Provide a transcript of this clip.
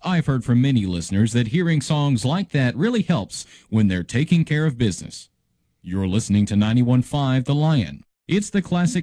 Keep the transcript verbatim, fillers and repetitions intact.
I've heard from many listeners that hearing songs like that really helps when they're taking care of business. You're listening to ninety-one point five The Lion. It's the classic